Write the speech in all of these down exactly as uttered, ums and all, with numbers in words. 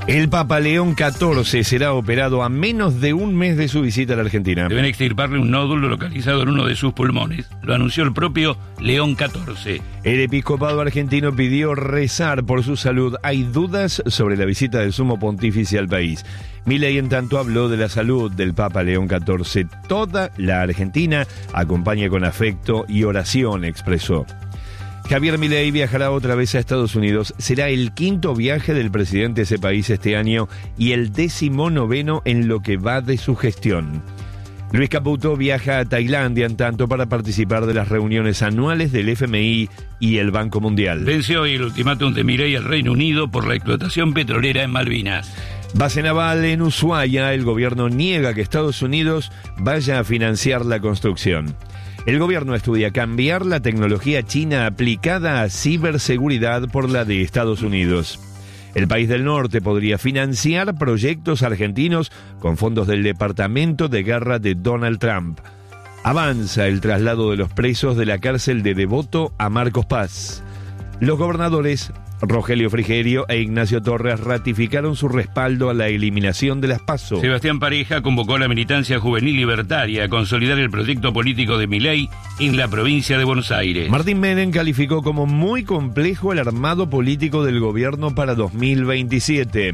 El Papa León catorce será operado a menos de un mes de su visita a la Argentina. Deben extirparle un nódulo localizado en uno de sus pulmones. Lo anunció el propio León catorce. El episcopado argentino pidió rezar por su salud. Hay dudas sobre la visita del sumo pontífice al país. Milei, en tanto, habló de la salud del Papa León catorce. Toda la Argentina acompaña con afecto y oración, expresó. Javier Milei viajará otra vez a Estados Unidos. Será el quinto viaje del presidente de ese país este año y el decimonoveno en lo que va de su gestión. Luis Caputo viaja a Tailandia, en tanto, para participar de las reuniones anuales del F M I y el Banco Mundial. Venció hoy el ultimátum de Milei al Reino Unido por la explotación petrolera en Malvinas. Base naval en Ushuaia. El gobierno niega que Estados Unidos vaya a financiar la construcción. El gobierno estudia cambiar la tecnología china aplicada a ciberseguridad por la de Estados Unidos. El país del norte podría financiar proyectos argentinos con fondos del Departamento de Guerra de Donald Trump. Avanza el traslado de los presos de la cárcel de Devoto a Marcos Paz. Los gobernadores Rogelio Frigerio e Ignacio Torres ratificaron su respaldo a la eliminación de las PASO. Sebastián Pareja convocó a la militancia juvenil libertaria a consolidar el proyecto político de Milei en la provincia de Buenos Aires. Martín Menem calificó como muy complejo el armado político del gobierno para dos mil veintisiete.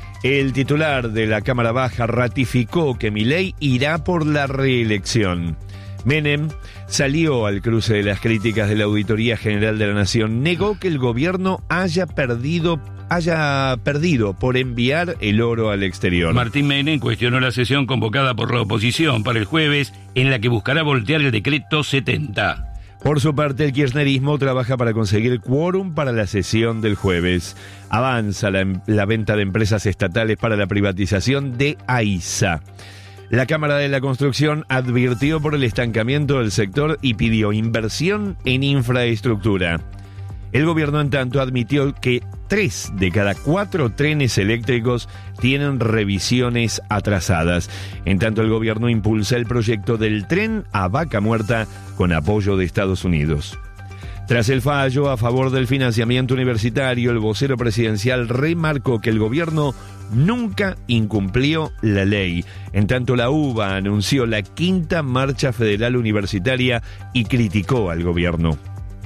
El titular de la Cámara Baja ratificó que Milei irá por la reelección. Menem salió al cruce de las críticas de la Auditoría General de la Nación. Negó que el gobierno haya perdido, haya perdido por enviar el oro al exterior. Martín Menem cuestionó la sesión convocada por la oposición para el jueves, en la que buscará voltear el decreto setenta. Por su parte, el kirchnerismo trabaja para conseguir quórum para la sesión del jueves. Avanza la, la venta de empresas estatales para la privatización de AISA. La Cámara de la Construcción advirtió por el estancamiento del sector y pidió inversión en infraestructura. El gobierno, en tanto, admitió que tres de cada cuatro trenes eléctricos tienen revisiones atrasadas. En tanto, el gobierno impulsa el proyecto del tren a Vaca Muerta con apoyo de Estados Unidos. Tras el fallo a favor del financiamiento universitario, el vocero presidencial remarcó que el gobierno nunca incumplió la ley. En tanto, la U B A anunció la quinta marcha federal universitaria y criticó al gobierno.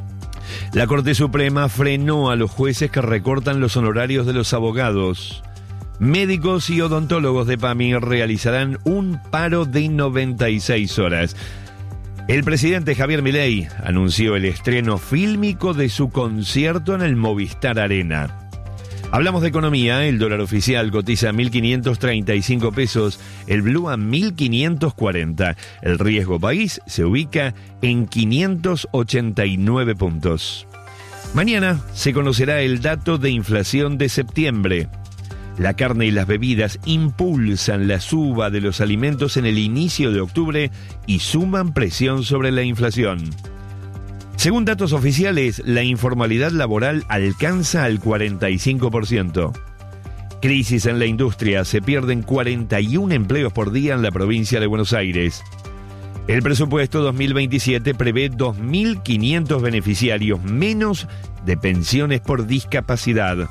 La Corte Suprema frenó a los jueces que recortan los honorarios de los abogados. Médicos y odontólogos de PAMI realizarán un paro de noventa y seis horas. El presidente Javier Milei anunció el estreno fílmico de su concierto en el Movistar Arena. Hablamos de economía. El dólar oficial cotiza a mil quinientos treinta y cinco pesos, el blue a mil quinientos cuarenta. El riesgo país se ubica en quinientos ochenta y nueve puntos. Mañana se conocerá el dato de inflación de septiembre. La carne y las bebidas impulsan la suba de los alimentos en el inicio de octubre y suman presión sobre la inflación. Según datos oficiales, la informalidad laboral alcanza al cuarenta y cinco por ciento. Crisis en la industria, se pierden cuarenta y un empleos por día en la provincia de Buenos Aires. El presupuesto dos mil veintisiete prevé dos mil quinientos beneficiarios menos de pensiones por discapacidad.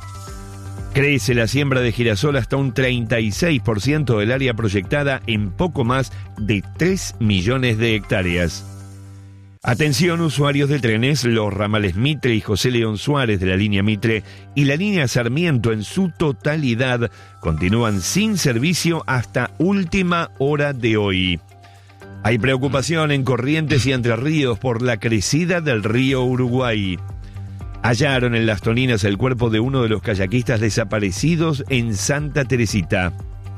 Crece la siembra de girasol hasta un treinta y seis por ciento del área proyectada en poco más de tres millones de hectáreas. Atención, usuarios de trenes, los ramales Mitre y José León Suárez de la línea Mitre y la línea Sarmiento en su totalidad continúan sin servicio hasta última hora de hoy. Hay preocupación en Corrientes y Entre Ríos por la crecida del río Uruguay. Hallaron en Las Toninas el cuerpo de uno de los kayakistas desaparecidos en Santa Teresita.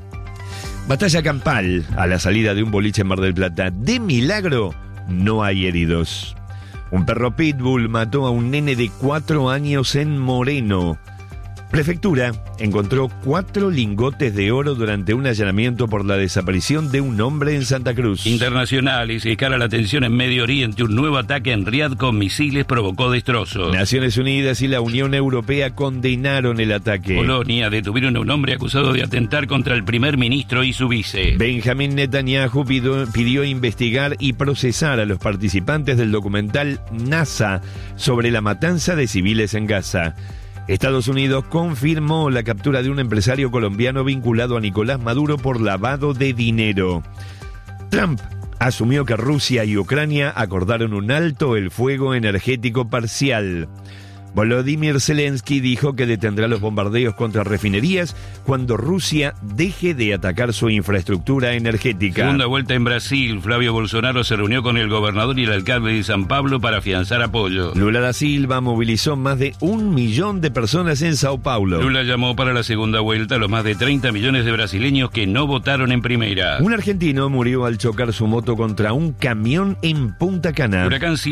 Batalla campal a la salida de un boliche en Mar del Plata. De milagro, no hay heridos. Un perro pitbull mató a un nene de cuatro años en Moreno. Prefectura encontró cuatro lingotes de oro durante un allanamiento por la desaparición de un hombre en Santa Cruz. Internacionales, escala la tensión en Medio Oriente. Un nuevo ataque en Riad con misiles provocó destrozos. Naciones Unidas y la Unión Europea condenaron el ataque. Polonia detuvieron a un hombre acusado de atentar contra el primer ministro y su vice. Benjamín Netanyahu pidió, pidió investigar y procesar a los participantes del documental NASA sobre la matanza de civiles en Gaza. Estados Unidos confirmó la captura de un empresario colombiano vinculado a Nicolás Maduro por lavado de dinero. Trump asumió que Rusia y Ucrania acordaron un alto el fuego energético parcial. Volodymyr Zelensky dijo que detendrá los bombardeos contra refinerías cuando Rusia deje de atacar su infraestructura energética. Segunda vuelta en Brasil. Flavio Bolsonaro se reunió con el gobernador y el alcalde de San Pablo para afianzar apoyo. Lula da Silva movilizó más de un millón de personas en Sao Paulo. Lula llamó para la segunda vuelta a los más de treinta millones de brasileños que no votaron en primera. Un argentino murió al chocar su moto contra un camión en Punta Cana. Huracán